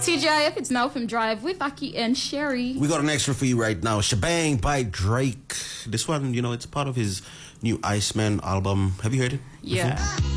TGIF, it's Now from Drive with Aki and Sherry. We got an extra for you right now. Shebang by Drake. This one, it's part of his new Iceman album. Have you heard it? Yeah. Before?